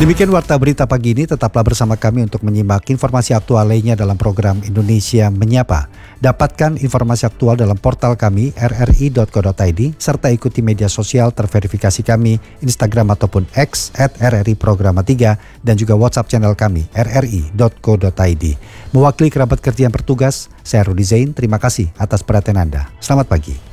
Demikian Warta Berita pagi ini, tetaplah bersama kami untuk menyimak informasi aktual lainnya dalam program Indonesia Menyapa. Dapatkan informasi aktual dalam portal kami rri.co.id serta ikuti media sosial terverifikasi kami, Instagram ataupun X @RRI Programa 3 dan juga WhatsApp channel kami rri.co.id. Mewakili kerabat kerja yang bertugas, saya Rudi Zain, terima kasih atas perhatian Anda. Selamat pagi.